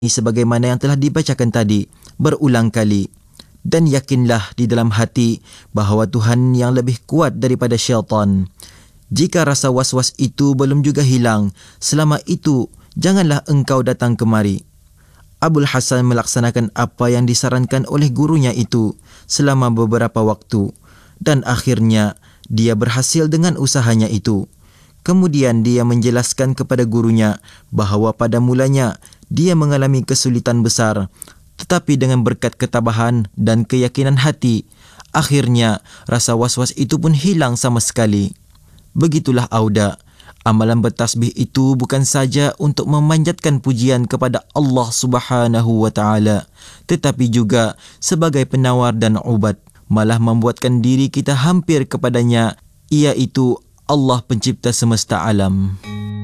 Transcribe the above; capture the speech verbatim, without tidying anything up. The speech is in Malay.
sebagaimana yang telah dibacakan tadi berulang kali. Dan yakinlah di dalam hati bahawa Tuhan yang lebih kuat daripada syaitan. Jika rasa was-was itu belum juga hilang, selama itu janganlah engkau datang kemari. Abul Hasan melaksanakan apa yang disarankan oleh gurunya itu selama beberapa waktu dan akhirnya dia berhasil dengan usahanya itu. Kemudian dia menjelaskan kepada gurunya bahawa pada mulanya dia mengalami kesulitan besar, tetapi dengan berkat ketabahan dan keyakinan hati, akhirnya rasa was-was itu pun hilang sama sekali. Begitulah Auda, amalan bertasbih itu bukan saja untuk memanjatkan pujian kepada Allah Subhanahu wa taala, tetapi juga sebagai penawar dan ubat, malah membuatkan diri kita hampir kepadanya, iaitu Allah pencipta semesta alam.